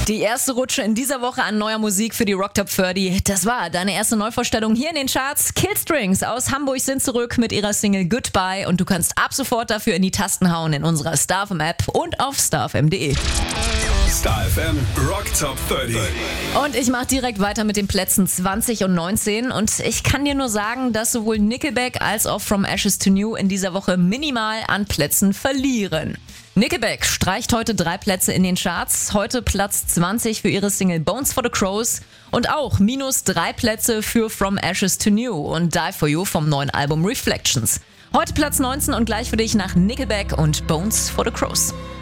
Die erste Rutsche in dieser Woche an neuer Musik für die Rock Top 30. Das war deine erste Neuvorstellung hier in den Charts. Killstrings aus Hamburg sind zurück mit ihrer Single Goodbye und du kannst ab sofort dafür in die Tasten hauen in unserer StarFM App und auf starfm.de. StarFM Rock Top 30. Und ich mache direkt weiter mit den Plätzen 20 und 19 und ich kann dir nur sagen, dass sowohl Nickelback als auch From Ashes to New in dieser Woche minimal an Plätzen verlieren. Nickelback streicht heute 3 Plätze in den Charts, heute Platz 20 für ihre Single Bones for the Crows und auch minus 3 Plätze für From Ashes to New und Die For You vom neuen Album Reflections. Heute Platz 19 und gleich für dich nach Nickelback und Bones for the Crows.